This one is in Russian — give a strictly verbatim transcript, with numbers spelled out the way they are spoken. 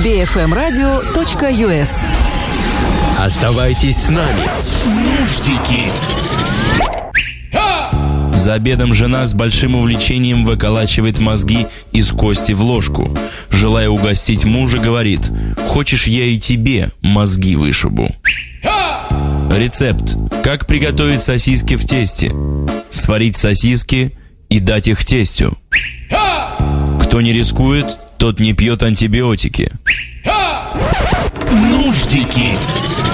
би эф эм радио точка ю эс. Оставайтесь с нами. Нуждики. За обедом жена с большим увлечением выколачивает мозги из кости в ложку. Желая угостить мужа, говорит: «Хочешь, я и тебе мозги вышибу». Рецепт. Как приготовить сосиски в тесте? Сварить сосиски и дать их тестю. Кто не рискует, тот не пьет антибиотики. Нуждики.